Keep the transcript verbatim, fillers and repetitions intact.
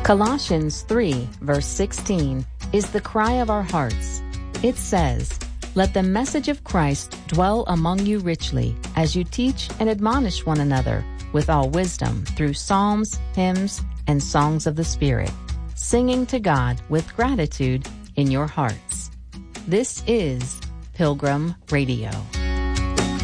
Colossians three, verse sixteen, is the cry of our hearts. It says, "Let the message of Christ dwell among you richly, as you teach and admonish one another with all wisdom through psalms, hymns, and songs of the Spirit, singing to God with gratitude in your hearts." This is Pilgrim Radio.